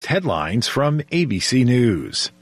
Headlines from ABC News.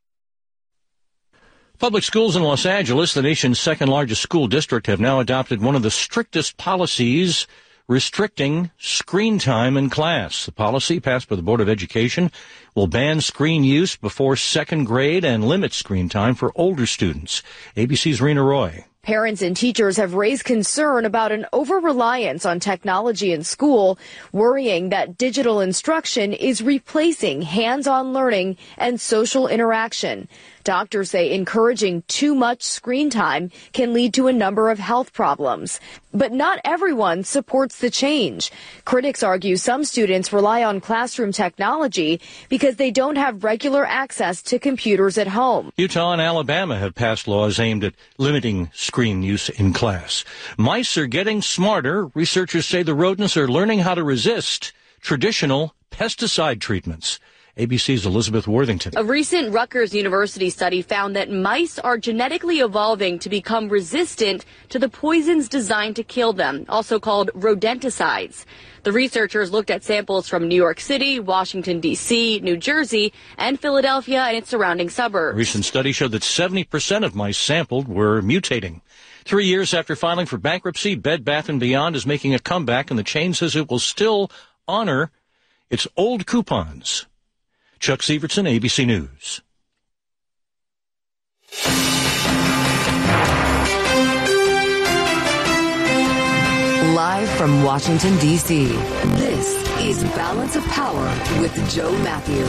Public schools in Los Angeles, the nation's second largest school district, have now adopted one of the strictest policies restricting screen time in class. The policy, passed by the Board of Education, will ban screen use before second grade and limit screen time for older students. ABC's Rena Roy. Parents and teachers have raised concern about an over-reliance on technology in school, worrying that digital instruction is replacing hands-on learning and social interaction. Doctors say encouraging too much screen time can lead to a number of health problems. But not everyone supports the change. Critics argue some students rely on classroom technology because they don't have regular access to computers at home. Utah and Alabama have passed laws aimed at limiting screen use in class. Mice are getting smarter. Researchers say the rodents are learning how to resist traditional pesticide treatments. ABC's Elizabeth Worthington. A recent Rutgers University study found that mice are genetically evolving to become resistant to the poisons designed to kill them, also called rodenticides. The researchers looked at samples from New York City, Washington, D.C., New Jersey, and Philadelphia and its surrounding suburbs. A recent study showed that 70% of mice sampled were mutating. 3 years after filing for bankruptcy, Bed Bath & Beyond is making a comeback, and the chain says it will still honor its old coupons. Chuck Sievertson, ABC News. Live from Washington, D.C., this is Balance of Power with Joe Matthew.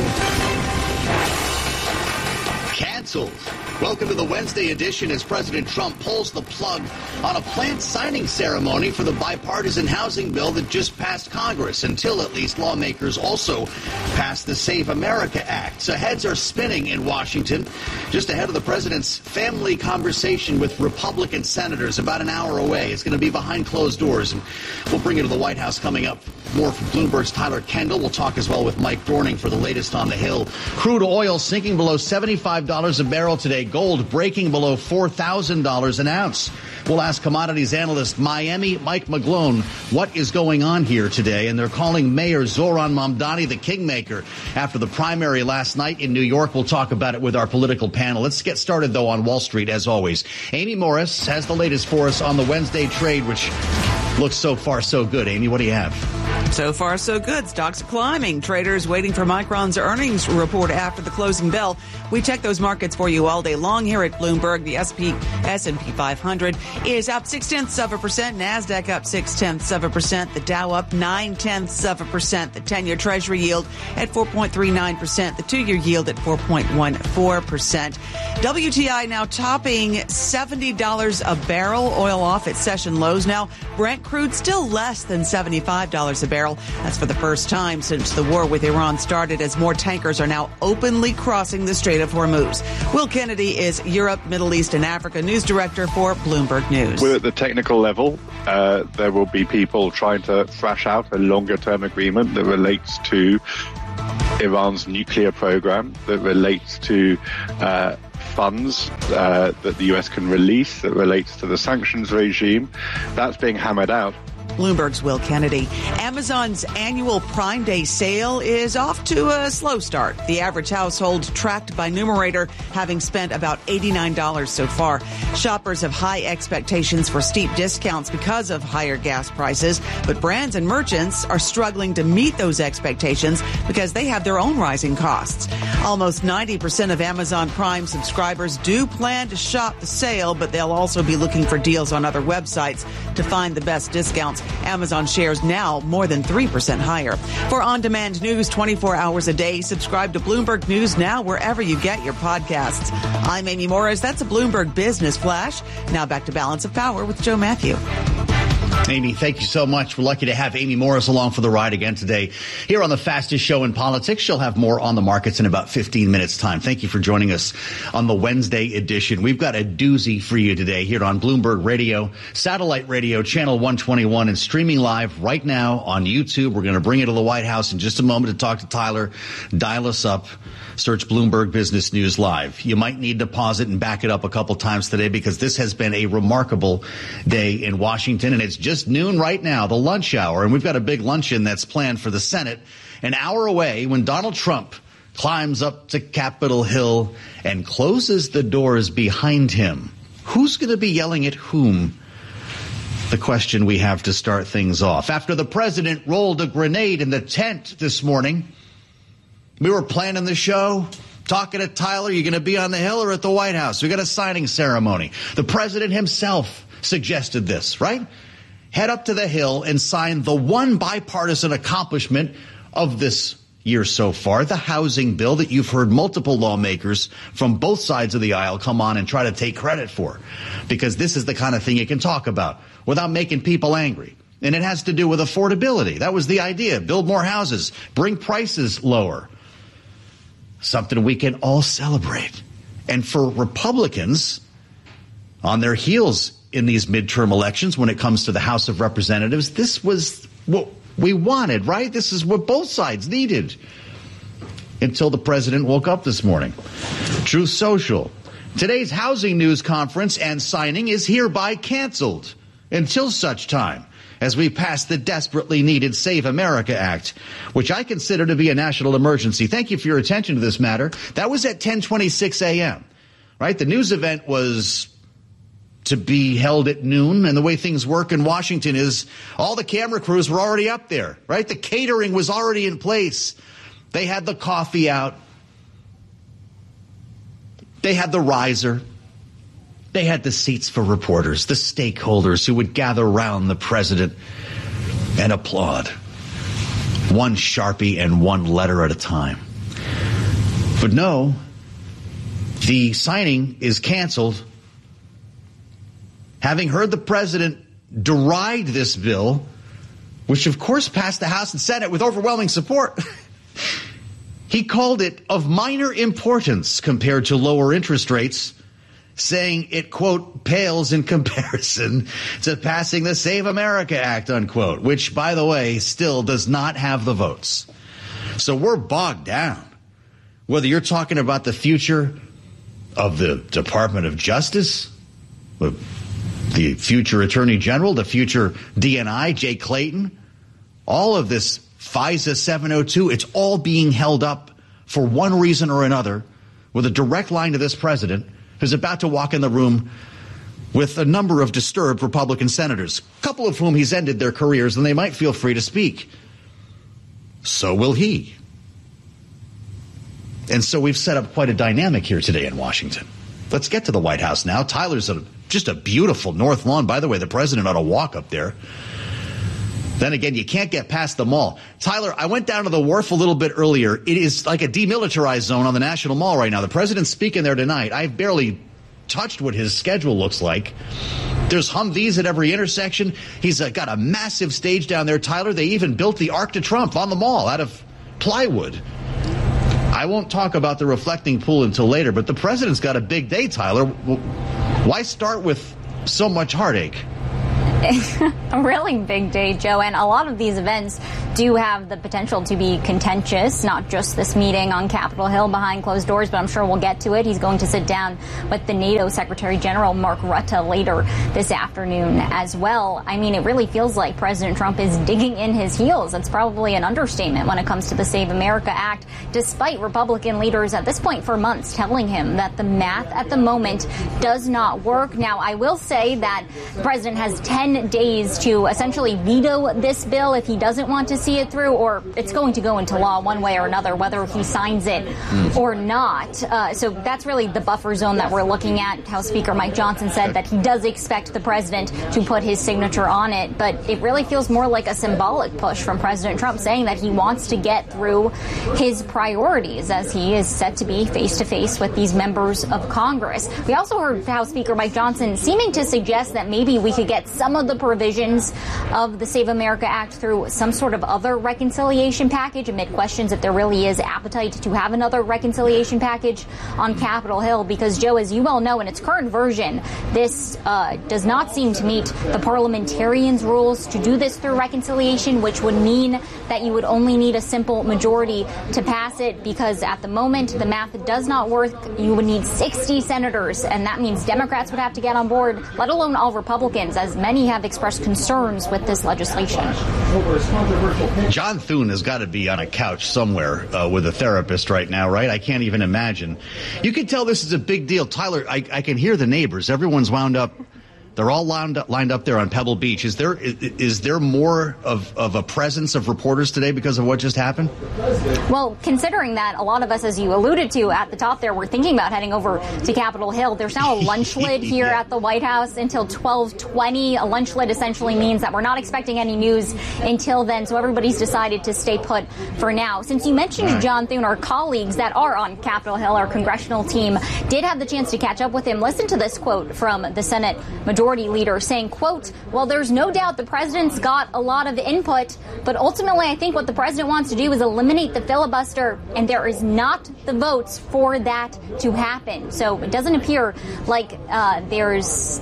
Canceled. Welcome to the Wednesday edition as President Trump pulls the plug on a planned signing ceremony for the bipartisan housing bill that just passed Congress, until at least lawmakers also pass the Save America Act. So heads are spinning in Washington just ahead of the president's family conversation with Republican senators about an hour away. It's going to be behind closed doors, and we'll bring you to the White House coming up. More from Bloomberg's Tyler Kendall. We'll talk as well with Mike Dorning for the latest on the Hill. Crude oil sinking below $75 a barrel today. Gold breaking below $4,000 an ounce. We'll ask commodities analyst Miami Mike McGlone what is going on here today. And they're calling Mayor Zohran Mamdani the kingmaker after the primary last night in New York. We'll talk about it with our political panel. Let's get started, though, on Wall Street, as always. Amy Morris has the latest for us on the Wednesday trade, which looks so far so good. Amy, what do you have? So far, so good. Stocks are climbing. Traders waiting for Micron's earnings report after the closing bell. We check those markets for you all day long here at Bloomberg. The S&P 500 is up 0.6%. NASDAQ up 0.6%. The Dow up 0.9%. The 10-year Treasury yield at 4.39%. The 2-year yield at 4.14%. WTI now topping $70 a barrel. Oil off at session lows now. Brent crude still less than $75 a barrel. That's for the first time since the war with Iran started, as more tankers are now openly crossing the Strait of Hormuz. Will Kennedy is Europe, Middle East, and Africa news director for Bloomberg News. We're at the technical level. There will be people trying to thrash out a longer-term agreement that relates to Iran's nuclear program, that relates to funds that the U.S. can release, that relates to the sanctions regime. That's being hammered out. Bloomberg's Will Kennedy. Amazon's annual Prime Day sale is off to a slow start. The average household tracked by Numerator having spent about $89 so far. Shoppers have high expectations for steep discounts because of higher gas prices, but brands and merchants are struggling to meet those expectations because they have their own rising costs. Almost 90% of Amazon Prime subscribers do plan to shop the sale, but they'll also be looking for deals on other websites to find the best discounts. Amazon shares now more than 3% higher. For on-demand news 24 hours a day, subscribe to Bloomberg News now wherever you get your podcasts. I'm Amy Morris. That's a Bloomberg Business Flash. Now back to Balance of Power with Joe Matthew. Amy, thank you so much. We're lucky to have Amy Morris along for the ride again today here on the fastest show in politics. She'll have more on the markets in about 15 minutes time. Thank you for joining us on the Wednesday edition. We've got a doozy for you today here on Bloomberg Radio, satellite radio, channel 121, and streaming live right now on YouTube. We're going to bring you to the White House in just a moment to talk to Tyler. Dial us up. Search Bloomberg Business News Live. You might need to pause it and back it up a couple times today because this has been a remarkable day in Washington, and it's just noon right now, the lunch hour, and we've got a big luncheon that's planned for the Senate an hour away when Donald Trump climbs up to Capitol Hill and closes the doors behind him. Who's going to be yelling at whom? The question we have to start things off. After the president rolled a grenade in the tent this morning, we were planning the show, talking to Tyler. You going to be on the Hill or at the White House? We got a signing ceremony. The president himself suggested this, right? Head up to the Hill and sign the one bipartisan accomplishment of this year so far, the housing bill that you've heard multiple lawmakers from both sides of the aisle come on and try to take credit for, because this is the kind of thing you can talk about without making people angry. And it has to do with affordability. That was the idea. Build more houses, bring prices lower. Something we can all celebrate. And for Republicans on their heels in these midterm elections, when it comes to the House of Representatives, this was what we wanted, right? This is what both sides needed. Until the president woke up this morning. Truth Social. Today's housing news conference and signing is hereby canceled until such time as we pass the desperately needed Save America Act, which I consider to be a national emergency. Thank you for your attention to this matter. That was at 10:26 a.m., right? The news event was to be held at noon, and the way things work in Washington is all the camera crews were already up there, right? The catering was already in place. They had the coffee out. They had the riser. They had the seats for reporters, the stakeholders who would gather around the president and applaud. One Sharpie and one letter at a time. But no, the signing is canceled. Having heard the president deride this bill, which of course passed the House and Senate with overwhelming support, he called it of minor importance compared to lower interest rates, saying it, quote, pales in comparison to passing the Save America Act, unquote, which, by the way, still does not have the votes. So we're bogged down. Whether you're talking about the future of the Department of Justice, the future Attorney General, the future DNI, Jay Clayton, all of this FISA 702, it's all being held up for one reason or another with a direct line to this president who's about to walk in the room with a number of disturbed Republican senators, a couple of whom he's ended their careers, and they might feel free to speak. So will he. And so we've set up quite a dynamic here today in Washington. Let's get to the White House now. Tyler's just a beautiful north lawn. By the way, the president ought to walk up there. Then again, you can't get past the mall. Tyler, I went down to the wharf a little bit earlier. It is like a demilitarized zone on the National Mall right now. The president's speaking there tonight. I've barely touched what his schedule looks like. There's Humvees at every intersection. He's got a massive stage down there, Tyler. They even built the Arc de Triomphe on the mall out of plywood. I won't talk about the reflecting pool until later, but the president's got a big day, Tyler. Why start with so much heartache? A really big day, Joe, and a lot of these events do have the potential to be contentious, not just this meeting on Capitol Hill behind closed doors, but I'm sure we'll get to it. He's going to sit down with the NATO Secretary General Mark Rutte later this afternoon as well. I mean, it really feels like President Trump is digging in his heels. That's probably an understatement when it comes to the Save America Act, despite Republican leaders at this point for months telling him that the math at the moment does not work. Now, I will say that the president has 10 days to essentially veto this bill if he doesn't want to see it through, or it's going to go into law one way or another, whether he signs it or not. So that's really the buffer zone that we're looking at. House Speaker Mike Johnson said that he does expect the president to put his signature on it, but it really feels more like a symbolic push from President Trump saying that he wants to get through his priorities as he is set to be face-to-face with these members of Congress. We also heard House Speaker Mike Johnson seeming to suggest that maybe we could get some of the provisions of the Save America Act through some sort of other reconciliation package, amid questions if there really is appetite to have another reconciliation package on Capitol Hill, because, Joe, as you well know, in its current version, this does not seem to meet the parliamentarians' rules to do this through reconciliation, which would mean that you would only need a simple majority to pass it, because at the moment the math does not work. You would need 60 senators, and that means Democrats would have to get on board, let alone all Republicans, as many have expressed concerns with this legislation. John Thune has got to be on a couch somewhere with a therapist right now, right? I can't even imagine. You can tell this is a big deal. Tyler, I can hear the neighbors. Everyone's wound up. They're all lined up there on Pebble Beach. Is there more of a presence of reporters today because of what just happened? Well, considering that a lot of us, as you alluded to at the top there, were thinking about heading over to Capitol Hill, there's now a lunch lid here at the White House until 12:20. A lunch lid essentially means that we're not expecting any news until then, so everybody's decided to stay put for now. Since you mentioned John Thune, our colleagues that are on Capitol Hill, our congressional team, did have the chance to catch up with him. Listen to this quote from the Senate Majority Leader saying, quote, "Well, there's no doubt the president's got a lot of input, but ultimately I think what the president wants to do is eliminate the filibuster, and there is not the votes for that to happen." So it doesn't appear like there's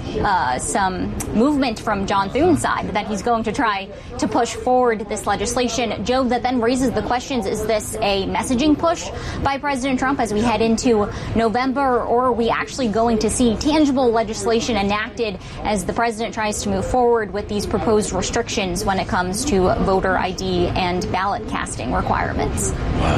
some movement from John Thune's side that he's going to try to push forward this legislation. Joe, that then raises the questions, is this a messaging push by President Trump as we head into November, or are we actually going to see tangible legislation enacted as the president tries to move forward with these proposed restrictions when it comes to voter ID and ballot casting requirements?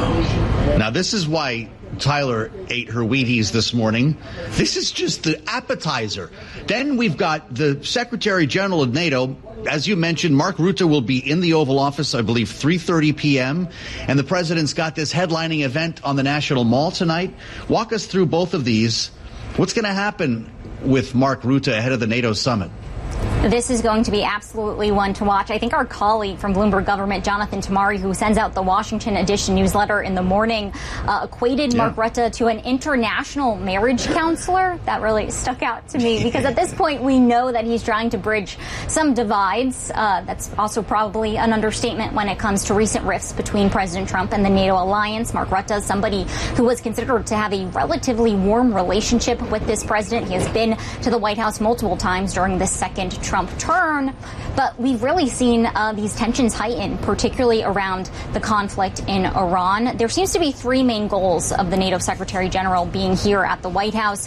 Wow. Now, this is why Tyler ate her Wheaties this morning. This is just the appetizer. Then we've got the Secretary General of NATO. As you mentioned, Mark Rutte will be in the Oval Office, I believe, 3:30 p.m. And the president's got this headlining event on the National Mall tonight. Walk us through both of these. What's going to happen with Mark Rutte ahead of the NATO summit? This is going to be absolutely one to watch. I think our colleague from Bloomberg Government, Jonathan Tamari, who sends out the Washington edition newsletter in the morning, equated Mark Rutte to an international marriage counselor. That really stuck out to me because at this point we know that he's trying to bridge some divides. That's also probably an understatement when it comes to recent rifts between President Trump and the NATO alliance. Mark Rutte is somebody who was considered to have a relatively warm relationship with this president. He has been to the White House multiple times during this second Trump turn, but we've really seen these tensions heighten, particularly around the conflict in Iran. There seems to be three main goals of the NATO Secretary General being here at the White House.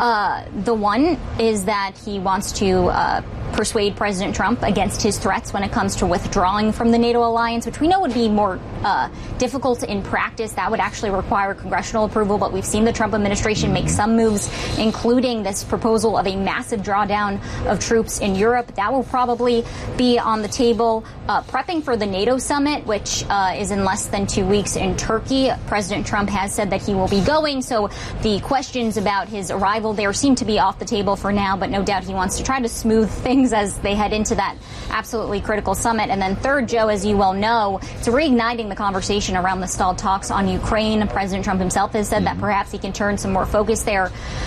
The one is that he wants to persuade President Trump against his threats when it comes to withdrawing from the NATO alliance, which we know would be more difficult in practice. That would actually require congressional approval, but we've seen the Trump administration make some moves, including this proposal of a massive drawdown of troops in Europe. That will probably be on the table. Prepping for the NATO summit, which is in less than 2 weeks in Turkey. President Trump has said that he will be going, so the questions about his arrival there seem to be off the table for now, but no doubt he wants to try to smooth things as they head into that absolutely critical summit. And then third, Joe, as you well know, it's reigniting the conversation around the stalled talks on Ukraine. President Trump himself has said that perhaps he can turn some more focus there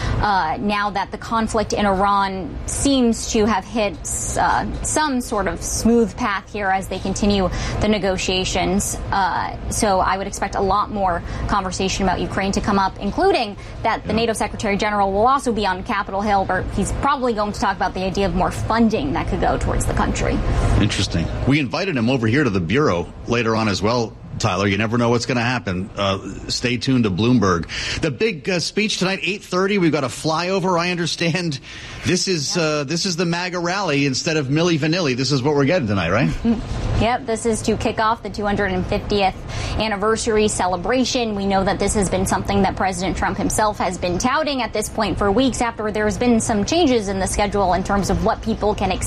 now that the conflict in Iran seems to have hit some sort of smooth path here as they continue the negotiations. So I would expect a lot more conversation about Ukraine to come up, including that the NATO Secretary General will also be on Capitol Hill, where he's probably going to talk about the idea of more funding that could go towards the country. Interesting. We invited him over here to the Bureau later on as well, Tyler. You never know what's going to happen. Stay tuned to Bloomberg. The big speech tonight, 8:30. We've got a flyover. I understand this is the MAGA rally instead of Milli Vanilli. This is what we're getting tonight, right? Yep, this is to kick off the 250th anniversary celebration. We know that this has been something that President Trump himself has been touting at this point for weeks after there has been some changes in the schedule in terms of what people can expect